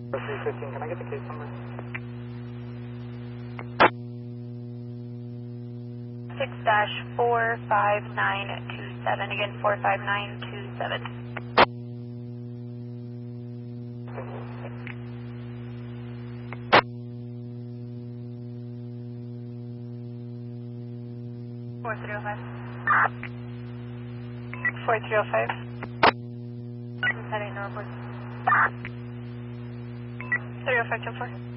315, can I get the case number? 6-45927, again 45927. Four 305. 4305. I'm heading northward. 305 to 4.